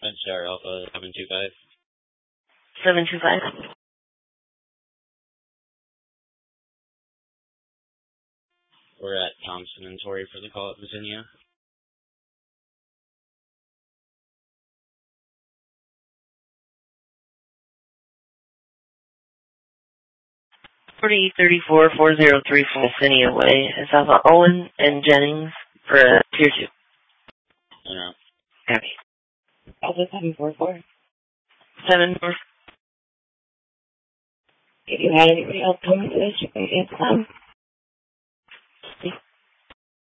Sierra Alpha 725. 725. We're at Thompson and Torrey for the call at Virginia. Forty 344034 Virginia Way is Alpha Owen and Jennings for Tier 2. Yeah. Copy. Alpha 744. 7 North. If you had anybody else coming to this, you can get some.